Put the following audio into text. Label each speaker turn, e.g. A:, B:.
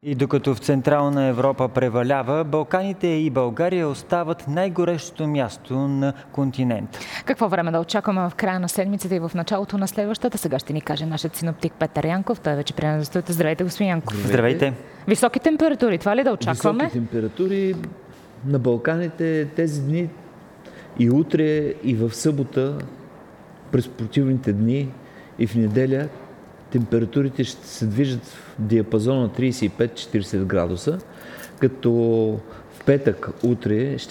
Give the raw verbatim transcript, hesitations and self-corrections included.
A: И докато в Централна Европа превалява, Балканите и България остават най-горещото място на континента.
B: Какво време да очакваме в края на седмицата и в началото на следващата? Сега ще ни каже нашият синоптик Петър Янков. Той вече приема да стоите. Здравейте, господин Янков.
A: Здравейте.
B: Високи температури, това ли да очакваме?
C: Високи температури на Балканите тези дни и утре, и в събота, през противните дни и в неделя температурите ще се движат в диапазона трийсет и пет до четирийсет градуса, като в петък утре ще